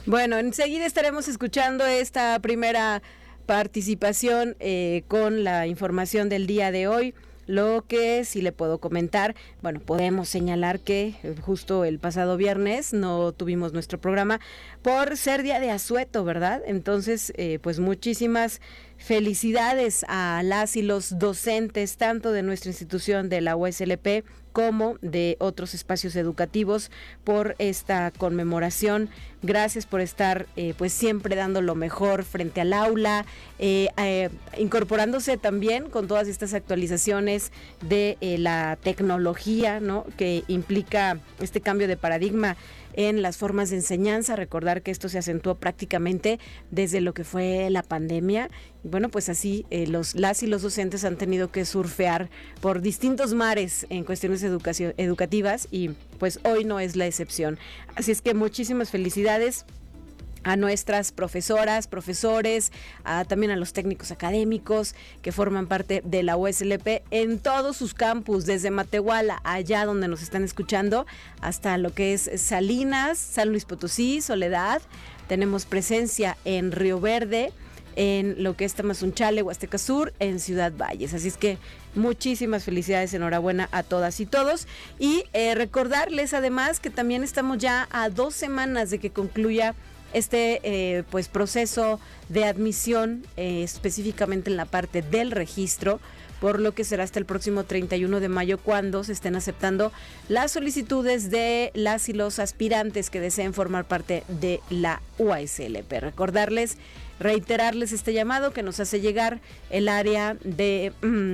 Bueno, enseguida estaremos escuchando esta primera participación con la información del día de hoy. Lo que sí le puedo comentar, bueno, podemos señalar que justo el pasado viernes no tuvimos nuestro programa por ser día de asueto, ¿verdad? Entonces, pues muchísimas felicidades a las y los docentes, tanto de nuestra institución de la USLP como de otros espacios educativos, por esta conmemoración. Gracias por estar pues siempre dando lo mejor frente al aula, incorporándose también con todas estas actualizaciones de la tecnología, ¿no?, que implica este cambio de paradigma en las formas de enseñanza. Recordar que esto se acentuó prácticamente desde lo que fue la pandemia. Y bueno, pues así las y los docentes han tenido que surfear por distintos mares en cuestiones educativas, y pues hoy no es la excepción. Así es que muchísimas felicidades a nuestras profesoras, profesores, también a los técnicos académicos que forman parte de la USLP en todos sus campus, desde Matehuala, allá donde nos están escuchando, hasta lo que es Salinas, San Luis Potosí, Soledad. Tenemos presencia en Río Verde, en lo que es Tamazunchale, Huasteca Sur, en Ciudad Valles. Así es que muchísimas felicidades, enhorabuena a todas y todos. Y recordarles además que también estamos ya a 2 semanas de que concluya este pues proceso de admisión, específicamente en la parte del registro, por lo que será hasta el próximo 31 de mayo cuando se estén aceptando las solicitudes de las y los aspirantes que deseen formar parte de la UASLP. Reiterarles este llamado que nos hace llegar el área de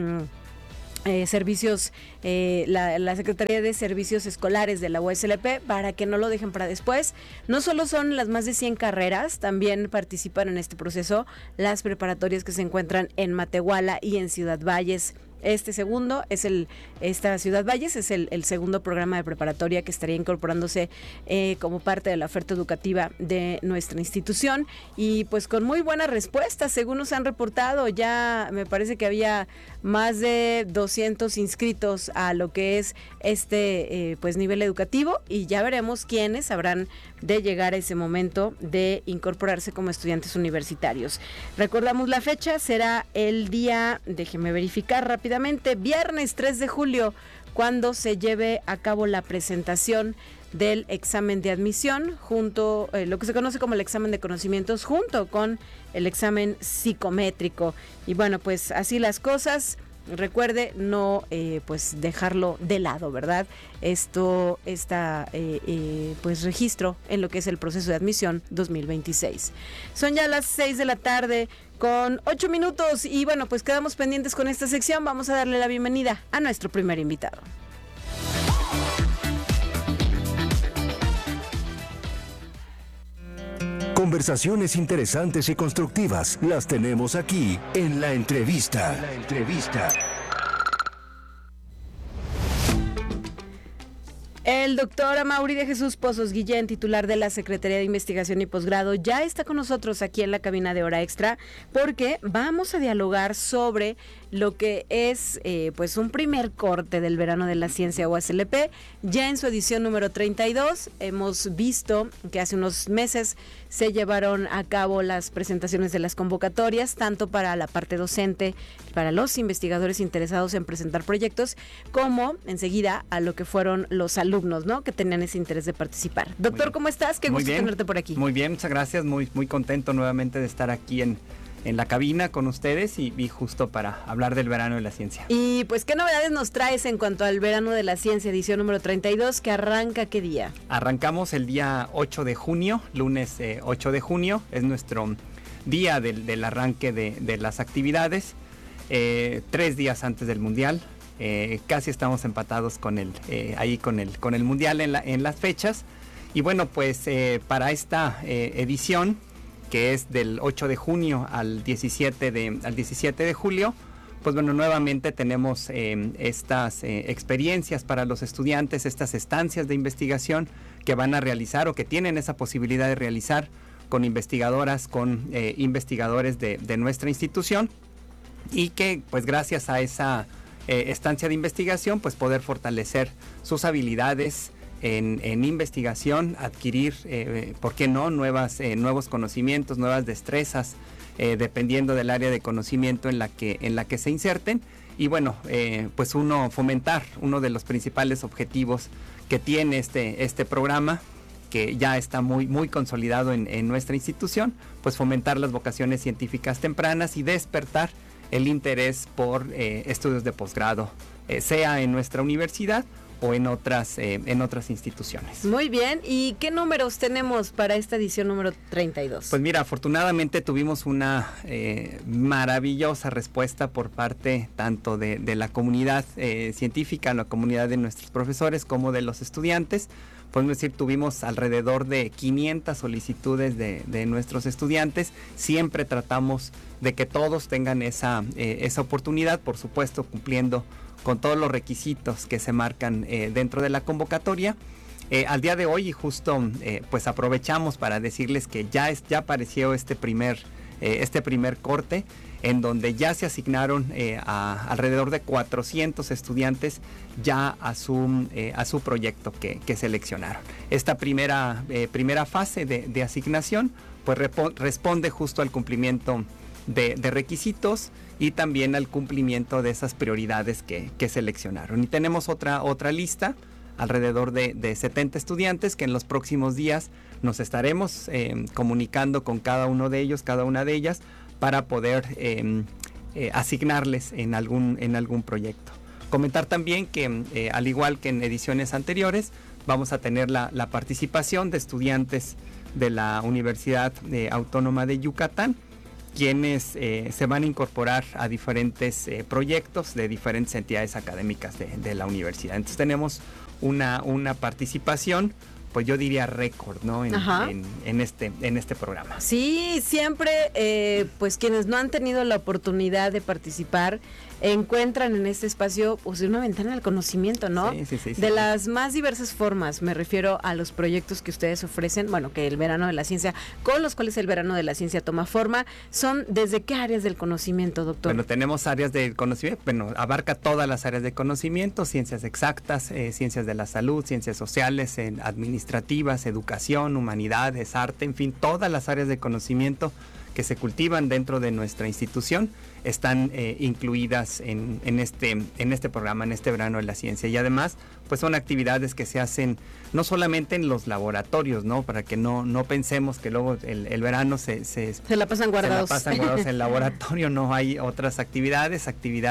servicios, la Secretaría de Servicios Escolares de la USLP, para que no lo dejen para después. No solo son las más de 100 carreras, también participan en este proceso las preparatorias que se encuentran en Matehuala y en Ciudad Valles. Esta Ciudad Valles es el segundo programa de preparatoria que estaría incorporándose como parte de la oferta educativa de nuestra institución, y pues con muy buenas respuestas, según nos han reportado. Ya me parece que había más de 200 inscritos a lo que es este pues nivel educativo, y ya veremos quiénes habrán de llegar a ese momento de incorporarse como estudiantes universitarios. Recordamos la fecha, será el día, déjeme verificar rápidamente, viernes 3 de julio, cuando se lleve a cabo la presentación del examen de admisión, junto lo que se conoce como el examen de conocimientos, junto con el examen psicométrico. Y bueno, pues así las cosas. Recuerde no pues dejarlo de lado, ¿verdad? Esto está pues registro en lo que es el proceso de admisión 2026. Son ya las 6 de la tarde con 8 minutos, y bueno, pues quedamos pendientes con esta sección. Vamos a darle la bienvenida a nuestro primer invitado. Conversaciones interesantes y constructivas las tenemos aquí en La Entrevista. El doctor Amaury de Jesús Pozos Guillén, titular de la Secretaría de Investigación y Posgrado, ya está con nosotros aquí en la cabina de Hora Extra, porque vamos a dialogar sobre lo que es pues un primer corte del verano de la ciencia UASLP, ya en su edición número 32. Hemos visto que hace unos meses se llevaron a cabo las presentaciones de las convocatorias, tanto para la parte docente, para los investigadores interesados en presentar proyectos, como enseguida a lo que fueron los alumnos, ¿no?, que tenían ese interés de participar. Doctor, ¿cómo estás? Qué gusto tenerte por aquí. Muy bien, muchas gracias, muy contento nuevamente de estar aquí en la cabina con ustedes y justo para hablar del verano de la ciencia. Y pues, ¿qué novedades nos traes en cuanto al verano de la ciencia, edición número 32, que arranca qué día? Arrancamos el día 8 de junio, lunes 8 de junio, es nuestro día del arranque de las actividades, 3 días antes del Mundial. Casi estamos empatados con el Mundial en las fechas. Y bueno, pues para esta edición, que es del 8 de junio al 17 de julio, pues bueno, nuevamente tenemos estas experiencias para los estudiantes, estas estancias de investigación que van a realizar o que tienen esa posibilidad de realizar con investigadoras, con investigadores de nuestra institución, y que pues gracias a esa estancia de investigación pues poder fortalecer sus habilidades en investigación, adquirir, ¿por qué no?, nuevos conocimientos, nuevas destrezas, dependiendo del área de conocimiento en la que se inserten. Y bueno, pues fomentar uno de los principales objetivos que tiene este programa, que ya está muy consolidado en nuestra institución, pues fomentar las vocaciones científicas tempranas y despertar el interés por estudios de posgrado, sea en nuestra universidad o en otras instituciones. Muy bien, ¿y qué números tenemos para esta edición número 32? Pues mira, afortunadamente tuvimos una maravillosa respuesta por parte tanto de la comunidad científica, la comunidad de nuestros profesores, como de los estudiantes. Podemos decir, tuvimos alrededor de 500 solicitudes de nuestros estudiantes. Siempre tratamos de que todos tengan esa oportunidad, por supuesto cumpliendo con todos los requisitos que se marcan dentro de la convocatoria. Al día de hoy, y justo pues aprovechamos para decirles que ya apareció este primer corte, en donde ya se asignaron a alrededor de 400 estudiantes ya a su proyecto que seleccionaron. Esta primera fase de asignación pues responde justo al cumplimiento de requisitos y también al cumplimiento de esas prioridades que seleccionaron. Y tenemos otra lista, alrededor de 70 estudiantes, que en los próximos días nos estaremos comunicando con cada uno de ellos, cada una de ellas, para poder asignarles en algún proyecto. Comentar también que al igual que en ediciones anteriores, vamos a tener la participación de estudiantes de la Universidad Autónoma de Yucatán, quienes se van a incorporar a diferentes proyectos de diferentes entidades académicas de la universidad. Entonces tenemos una participación, pues yo diría récord, ¿no? En este programa. Sí, siempre pues quienes no han tenido la oportunidad de participar encuentran en este espacio pues una ventana al conocimiento, ¿no? Sí. De las más diversas formas. Me refiero a los proyectos que ustedes ofrecen, bueno, que el Verano de la Ciencia, con los cuales el Verano de la Ciencia toma forma. ¿Son desde qué áreas del conocimiento, doctor? Bueno, tenemos áreas del conocimiento, bueno, abarca todas las áreas de conocimiento: ciencias exactas, ciencias de la salud, ciencias sociales, administrativas, educación, humanidades, arte, en fin, todas las áreas de conocimiento que se cultivan dentro de nuestra institución están incluidas en este programa, en este Verano de la Ciencia. Y además, pues son actividades que se hacen no solamente en los laboratorios, ¿no? Para que no pensemos que luego el verano se la pasan guardados. Se la pasan guardados en el laboratorio. No, hay otras actividades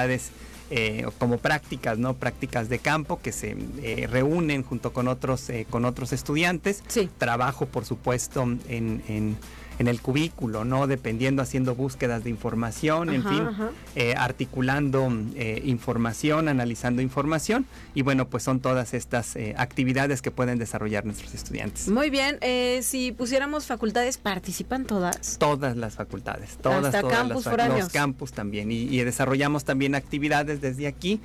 como prácticas, ¿no? Prácticas de campo que se reúnen junto con otros estudiantes. Sí. Trabajo, por supuesto, en el cubículo, ¿no? Dependiendo, haciendo búsquedas de información, articulando información, analizando información, y bueno, pues son todas estas actividades que pueden desarrollar nuestros estudiantes. Muy bien, si pusiéramos facultades, ¿participan todas? Todas las facultades, todas campus foráneos. Los campus también, y desarrollamos también actividades desde aquí,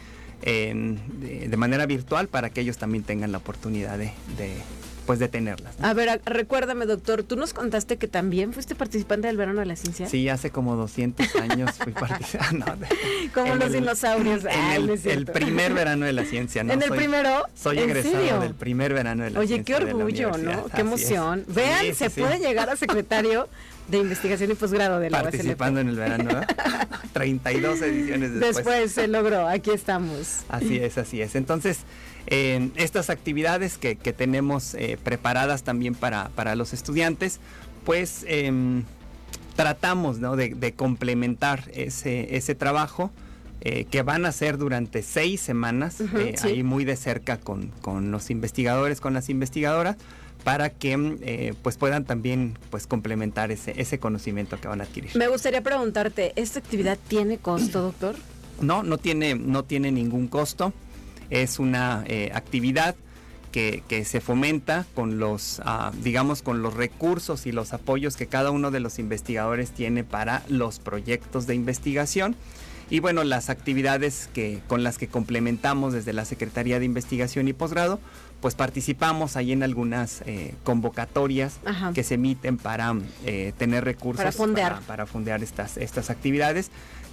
de manera virtual, para que ellos también tengan la oportunidad de tenerlas, ¿no? A ver, recuérdame, doctor, tú nos contaste que también fuiste participante del Verano de la Ciencia. Sí, hace como 200 años fui participante. Como los dinosaurios. El primer Verano de la Ciencia, ¿no? ¿En el primero? Soy egresado del primer Verano de la Ciencia. Oye, qué orgullo, ¿no? Qué emoción. Vean, sí, se puede llegar a secretario de investigación y posgrado de la participando en el verano, ¿eh? 32 ediciones después. Después se logró, aquí estamos. Así es. Entonces, estas actividades que tenemos preparadas también para los estudiantes, pues tratamos, ¿no? de complementar ese trabajo que van a hacer durante 6 semanas, sí. ahí muy de cerca con los investigadores, con las investigadoras, para que pues puedan también pues complementar ese conocimiento que van a adquirir. Me gustaría preguntarte, ¿esta actividad tiene costo, doctor? No tiene ningún costo. Es una actividad que se fomenta con los recursos y los apoyos que cada uno de los investigadores tiene para los proyectos de investigación. Y bueno, las actividades con las que complementamos desde la Secretaría de Investigación y Posgrado, pues participamos ahí en algunas convocatorias que se emiten para tener recursos para fondear estas actividades.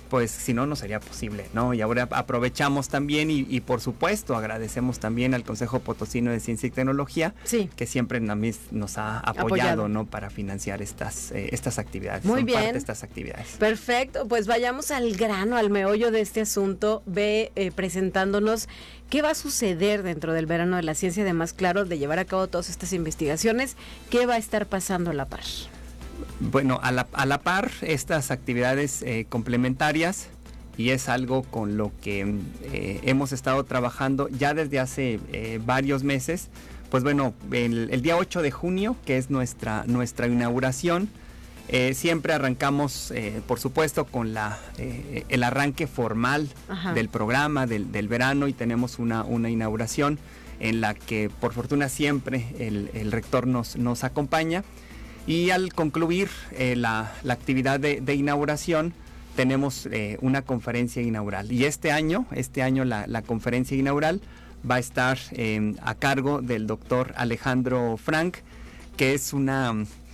pues si no, no sería posible, ¿no? Y ahora aprovechamos también y por supuesto agradecemos también al Consejo Potosino de Ciencia y Tecnología, sí, que siempre nos ha apoyado, ¿no? Para financiar estas actividades. Muy Son bien. parte de estas actividades. Perfecto, pues vayamos al grano, al meollo de este asunto. Ve presentándonos qué va a suceder dentro del verano de la ciencia, además, claro, de llevar a cabo todas estas investigaciones, qué va a estar pasando a la par. Bueno, a la par, estas actividades complementarias, y es algo con lo que hemos estado trabajando ya desde hace varios meses. Pues bueno, el día 8 de junio, que es nuestra inauguración, siempre arrancamos, por supuesto, con el arranque formal del programa, del verano, y tenemos una inauguración en la que, por fortuna, siempre el rector nos acompaña. Y al concluir la actividad de inauguración, tenemos una conferencia inaugural. Y este año la conferencia inaugural va a estar a cargo del doctor Alejandro Frank, que es una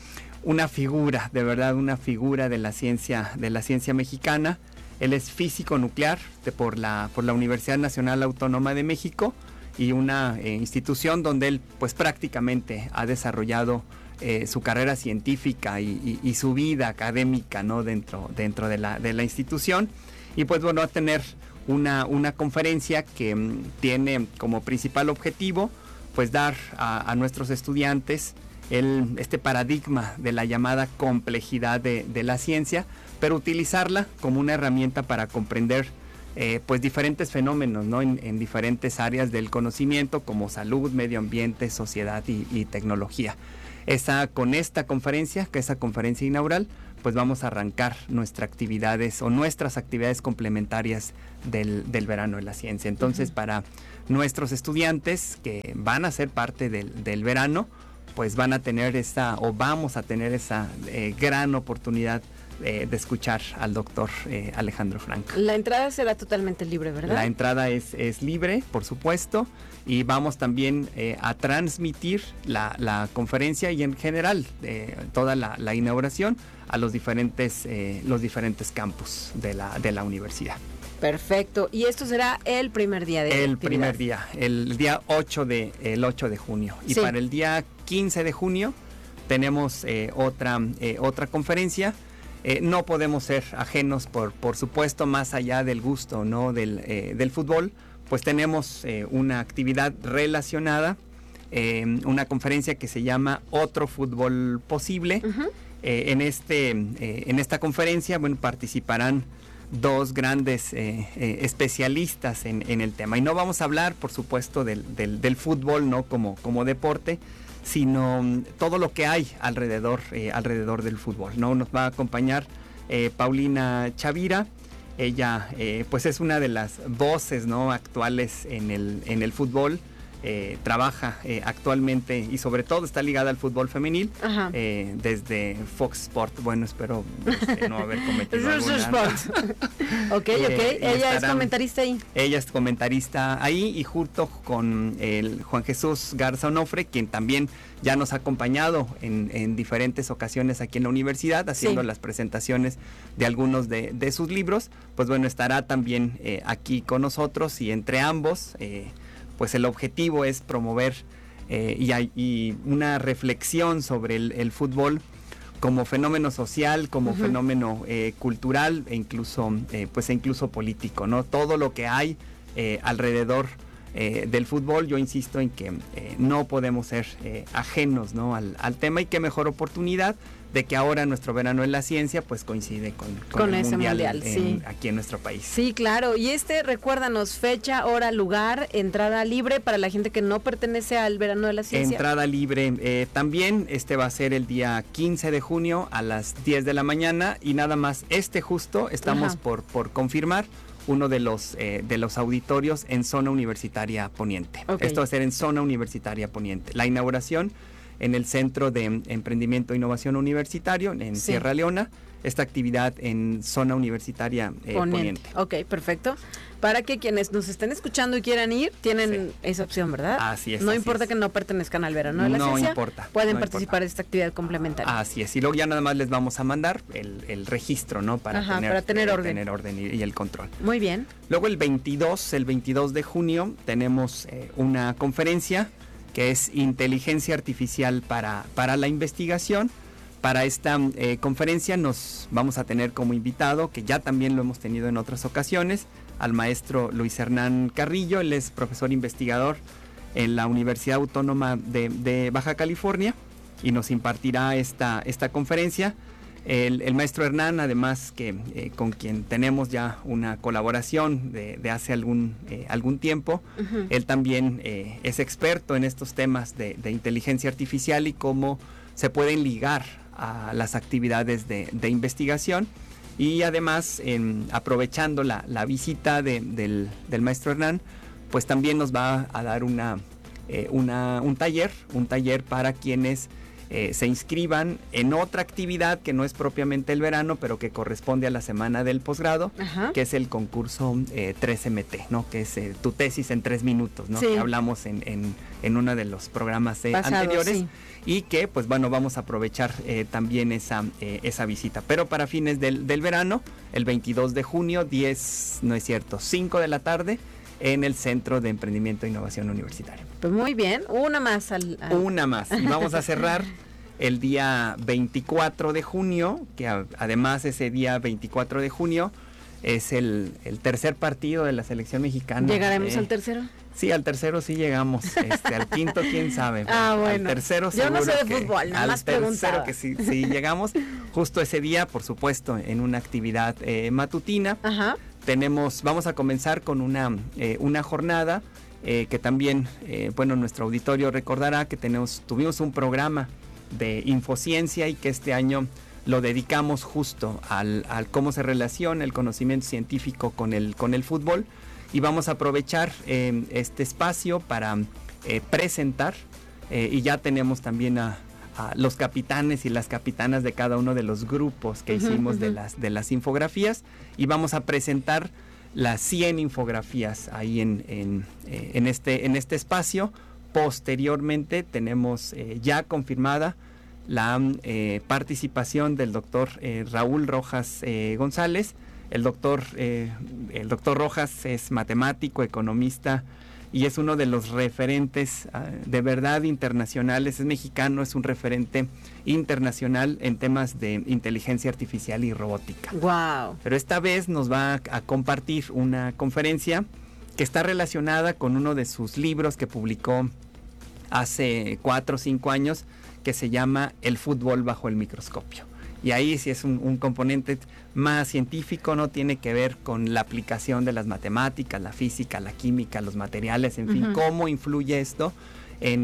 figura, de verdad, una figura de la ciencia mexicana. Él es físico nuclear por la Universidad Nacional Autónoma de México, y una institución donde él pues prácticamente ha desarrollado su carrera científica y su vida académica, ¿no? dentro de la institución. Y pues bueno, va a tener una conferencia que tiene como principal objetivo pues dar a nuestros estudiantes este paradigma de la llamada complejidad de la ciencia, pero utilizarla como una herramienta para comprender pues diferentes fenómenos, ¿no? en diferentes áreas del conocimiento, como salud, medio ambiente, sociedad y tecnología. Con esta conferencia, que es la conferencia inaugural, pues vamos a arrancar nuestras actividades complementarias del verano de la ciencia. Entonces, para nuestros estudiantes que van a ser parte del verano, pues vamos a tener esa gran oportunidad de escuchar al doctor Alejandro Frank. La entrada será totalmente libre, ¿verdad? La entrada es libre, por supuesto, y vamos también a transmitir la conferencia y en general toda la inauguración a los diferentes campus de la universidad. Perfecto. Y esto será el primer día de El actividad. primer día, el día 8 de junio. Y para el día 15 de junio tenemos otra conferencia. No podemos ser ajenos, por supuesto, más allá del gusto, ¿no? del fútbol, pues tenemos una actividad relacionada, una conferencia que se llama Otro Fútbol Posible. En esta conferencia, bueno, participarán dos grandes especialistas en el tema. Y no vamos a hablar, por supuesto, del fútbol, ¿no? como deporte, sino todo lo que hay alrededor del fútbol, ¿no? Nos va a acompañar Paulina Chavira. Ella pues es una de las voces, ¿no? actuales en el fútbol. Trabaja actualmente y sobre todo está ligada al fútbol femenil desde Fox Sport. Bueno, espero no haber cometido alguna. Ok. Ella es comentarista ahí. Ella es comentarista ahí, y junto con el Juan Jesús Garza Onofre, quien también ya nos ha acompañado en diferentes ocasiones aquí en la universidad, haciendo las presentaciones de algunos de sus libros. Pues bueno, estará también aquí con nosotros, y entre ambos pues el objetivo es promover y una reflexión sobre el fútbol como fenómeno social, como fenómeno cultural e incluso político, ¿no? Todo lo que hay alrededor del fútbol. Yo insisto en que no podemos ser ajenos, ¿no? al tema, y qué mejor oportunidad de que ahora nuestro verano en la ciencia pues coincide con el mundial aquí en nuestro país. Sí, claro. Y recuérdanos, fecha, hora, lugar, entrada libre para la gente que no pertenece al verano de la ciencia. Entrada libre también. Va a ser el día 15 de junio a las 10 de la mañana, y nada más justo estamos por confirmar uno de los auditorios en Zona Universitaria Poniente. Esto va a ser en Zona Universitaria Poniente. La inauguración en el Centro de Emprendimiento e Innovación Universitario en Sierra Leona, esta actividad en zona universitaria Poniente. Ok, perfecto. Para que quienes nos estén escuchando y quieran ir, tienen esa opción, ¿verdad? Así es. No importa que no pertenezcan al verano de la ciencia. No importa. Pueden participar de esta actividad complementaria. Así es. Y luego ya nada más les vamos a mandar el registro, ¿no? Para tener orden y el control. Muy bien. Luego el 22 de junio tenemos una conferencia que es Inteligencia Artificial para la Investigación. Para esta conferencia nos vamos a tener como invitado, que ya también lo hemos tenido en otras ocasiones, al maestro Luis Hernán Carrillo. Él es profesor investigador en la Universidad Autónoma de Baja California y nos impartirá esta conferencia. El maestro Hernán, además que con quien tenemos ya una colaboración de hace algún tiempo, él también es experto en estos temas de inteligencia artificial y cómo se pueden ligar a las actividades de investigación. Y además, aprovechando la visita del maestro Hernán, pues también nos va a dar un taller para quienes se inscriban en otra actividad que no es propiamente el verano, pero que corresponde a la semana del posgrado, que es el concurso 3MT, ¿no? Que es tu tesis en 3 minutos, ¿no? Sí. Que hablamos en uno de los programas anteriores. Sí. Y que, pues bueno, vamos a aprovechar también esa visita. Pero para fines del verano, el 22 de junio, 5 de la tarde, en el Centro de Emprendimiento e Innovación Universitaria. Pues muy bien, una más. Una más. Y vamos a cerrar el día 24 de junio, que además ese día 24 de junio es el tercer partido de la selección mexicana. ¿Llegaremos al tercero? Sí, al tercero sí llegamos, al quinto quién sabe. Bueno. Al tercero seguro. Yo no sé de fútbol, nada más preguntaba. Al tercero que sí llegamos, justo ese día, por supuesto, en una actividad matutina. Ajá. Vamos a comenzar con una jornada que también, nuestro auditorio recordará que tuvimos un programa de infociencia y que este año lo dedicamos justo al cómo se relaciona el conocimiento científico con el fútbol. Y vamos a aprovechar este espacio para presentar y ya tenemos también a los capitanes y las capitanas de cada uno de los grupos que hicimos de las infografías, y vamos a presentar las 100 infografías ahí en este espacio. Posteriormente tenemos ya confirmada la participación del doctor Raúl Rojas González. El doctor Rojas es matemático, economista y es uno de los referentes de verdad internacionales. Es mexicano, es un referente internacional en temas de inteligencia artificial y robótica. Wow. Pero esta vez nos va a compartir una conferencia que está relacionada con uno de sus libros que publicó hace 4 o 5 años, que se llama El fútbol bajo el microscopio. Y ahí sí es un componente más científico, no tiene que ver con la aplicación de las matemáticas, la física, la química, los materiales, en fin, cómo influye esto en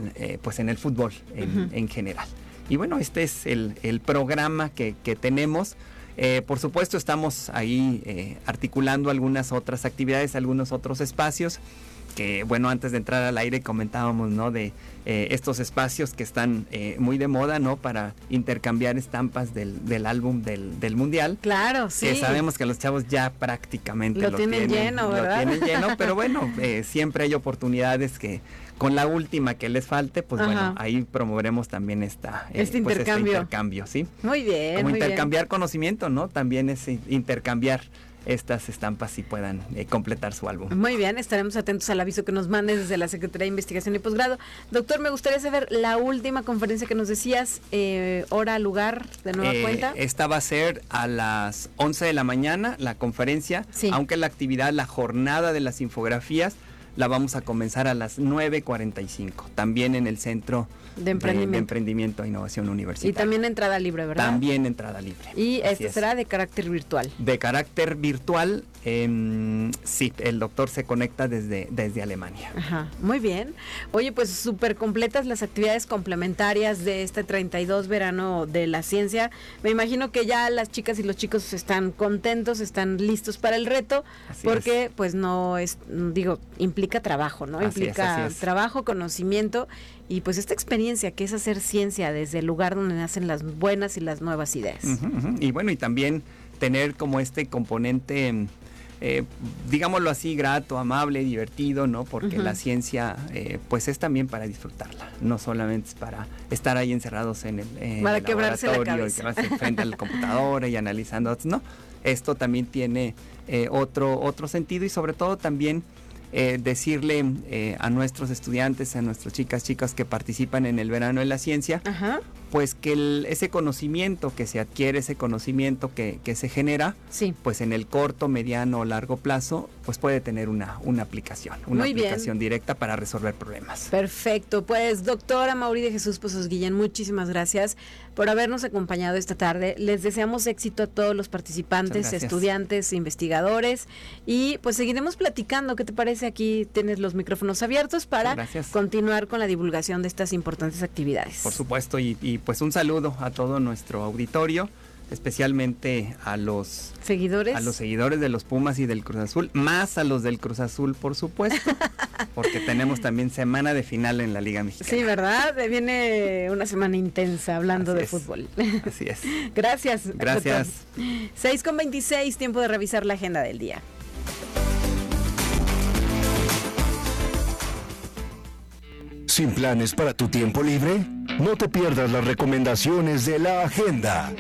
el fútbol en general. Y bueno, este es el programa que tenemos. Por supuesto, estamos ahí articulando algunas otras actividades, algunos otros espacios que, bueno, antes de entrar al aire comentábamos, ¿no? De estos espacios que están muy de moda, ¿no? Para intercambiar estampas del álbum del Mundial. Claro, sí. Que sabemos que los chavos ya prácticamente lo tienen lleno, ¿verdad? Lo tienen lleno, pero bueno, siempre hay oportunidades que con la última que les falte, pues bueno, ahí promoveremos también este intercambio, ¿sí? Muy bien. Como muy intercambiar bien. Conocimiento, ¿no? También es intercambiar estas estampas y puedan completar su álbum. Muy bien, estaremos atentos al aviso que nos mandes desde la Secretaría de Investigación y Posgrado. Doctor, me gustaría saber la última conferencia que nos decías, hora, lugar, de nueva cuenta. Esta va a ser a las 11 de la mañana, la conferencia, aunque la actividad, la jornada de las infografías, la vamos a comenzar a las 9:45, también en el Centro de Emprendimiento e Innovación Universitaria. Y también entrada libre, ¿verdad? También entrada libre. Y esta será de carácter virtual. De carácter virtual, sí, el doctor se conecta desde Alemania. Ajá, muy bien. Oye, pues súper completas las actividades complementarias de este 32 verano de la ciencia. Me imagino que ya las chicas y los chicos están contentos, están listos para el reto, porque pues no es, implica trabajo, ¿no? Implica trabajo, conocimiento y pues esta experiencia experiencia que es hacer ciencia desde el lugar donde nacen las buenas y las nuevas ideas. Y bueno, y también tener como este componente, digámoslo así, grato, amable, divertido, ¿no? Porque la ciencia, pues es también para disfrutarla, no solamente es para estar ahí encerrados en el para quebrarse la cabeza. Y quebrarse frente a la computadora y analizando, ¿no? Esto también tiene otro sentido, y sobre todo también decirle a nuestros estudiantes, a nuestras chicas que participan en el verano de la ciencia, pues que ese conocimiento que se adquiere, ese conocimiento que se genera, pues en el corto, mediano o largo plazo, pues puede tener una aplicación, directa para resolver problemas. Perfecto, pues doctora Amaury de Jesús Pozos Guillén, muchísimas gracias por habernos acompañado esta tarde. Les deseamos éxito a todos los participantes, estudiantes, investigadores, y pues seguiremos platicando. ¿Qué te parece? Aquí tienes los micrófonos abiertos para continuar con la divulgación de estas importantes actividades. Por supuesto, y pues un saludo a todo nuestro auditorio, especialmente a los seguidores de los Pumas y del Cruz Azul, más a los del Cruz Azul, por supuesto, porque tenemos también semana de final en la Liga Mexicana. Sí, ¿verdad? Viene una semana intensa hablando de fútbol. Así es. Gracias. 6:26, tiempo de revisar la agenda del día. ¿Sin planes para tu tiempo libre? No te pierdas las recomendaciones de la agenda.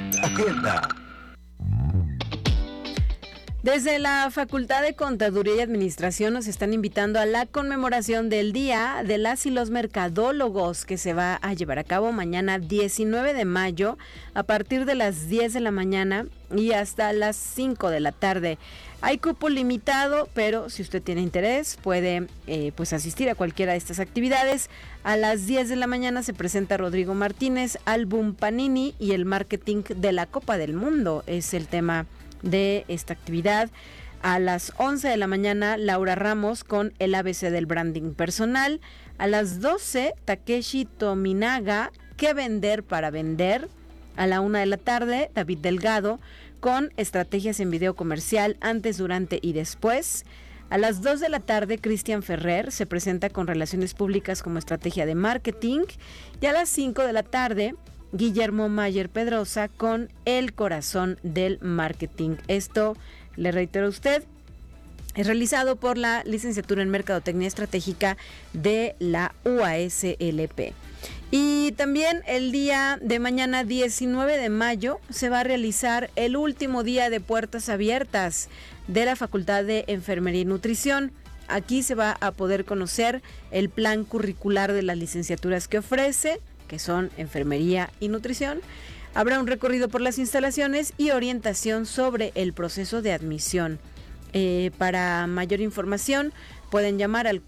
Desde la Facultad de Contaduría y Administración nos están invitando a la conmemoración del Día de las y los Mercadólogos, que se va a llevar a cabo mañana 19 de mayo a partir de las 10 de la mañana y hasta las 5 de la tarde. Hay cupo limitado, pero si usted tiene interés puede pues asistir a cualquiera de estas actividades. A las 10 de la mañana se presenta Rodrigo Martínez, Álbum Panini y el marketing de la Copa del Mundo. Es el tema de esta actividad. A las 11 de la mañana, Laura Ramos con el ABC del branding personal. A las 12, Takeshi Tominaga, ¿qué vender para vender? A la 1 de la tarde, David Delgado con estrategias en video comercial antes, durante y después. A las 2 de la tarde, Cristian Ferrer se presenta con relaciones públicas como estrategia de marketing. Y a las 5 de la tarde, Guillermo Mayer Pedrosa con el corazón del marketing. Esto, le reitero a usted, es realizado por la licenciatura en Mercadotecnia Estratégica de la UASLP. Y también el día de mañana, 19 de mayo, se va a realizar el último día de puertas abiertas de la Facultad de Enfermería y Nutrición. Aquí se va a poder conocer el plan curricular de las licenciaturas que ofrece, que son Enfermería y Nutrición. Habrá un recorrido por las instalaciones y orientación sobre el proceso de admisión. Para mayor información pueden llamar al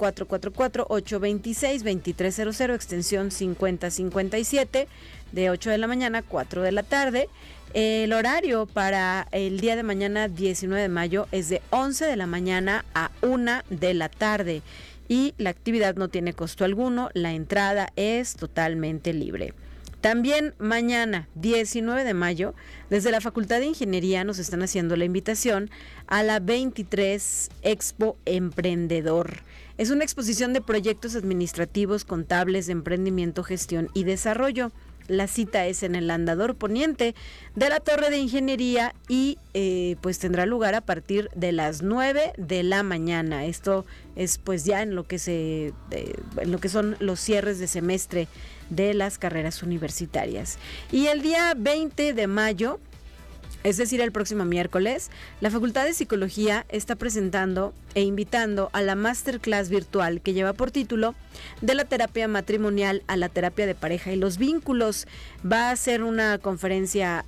444-826-2300, extensión 5057, de 8 de la mañana a 4 de la tarde. El horario para el día de mañana, 19 de mayo, es de 11 de la mañana a 1 de la tarde. Y la actividad no tiene costo alguno, la entrada es totalmente libre. También mañana, 19 de mayo, desde la Facultad de Ingeniería nos están haciendo la invitación a la 23 Expo Emprendedor. Es una exposición de proyectos administrativos, contables, de emprendimiento, gestión y desarrollo. La cita es en el andador poniente de la Torre de Ingeniería y pues tendrá lugar a partir de las 9 de la mañana. Esto es pues ya en lo que son los cierres de semestre de las carreras universitarias. Y el día 20 de mayo, es decir, el próximo miércoles, la Facultad de Psicología está presentando e invitando a la masterclass virtual que lleva por título De la terapia matrimonial a la terapia de pareja y los vínculos. Va a ser una conferencia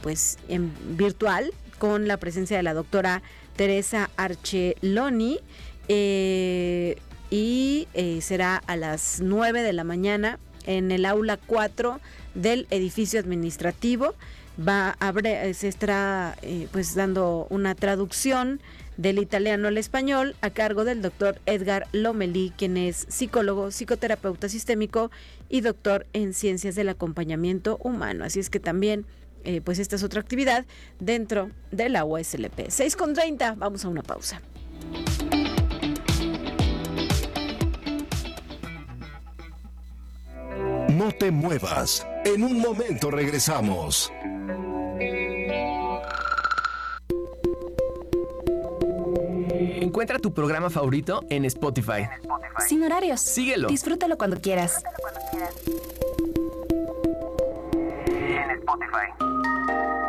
virtual con la presencia de la doctora Teresa Archeloni y será a las 9 de la mañana en el aula 4 del edificio administrativo. Se estará dando una traducción del italiano al español a cargo del doctor Edgar Lomelí, quien es psicólogo, psicoterapeuta sistémico y doctor en ciencias del acompañamiento humano. Así es que también esta es otra actividad dentro de la UASLP. 6:30, vamos a una pausa. No te muevas. En un momento regresamos. Encuentra tu programa favorito en Spotify. Sin horarios. Síguelo. Disfrútalo cuando quieras. En Spotify.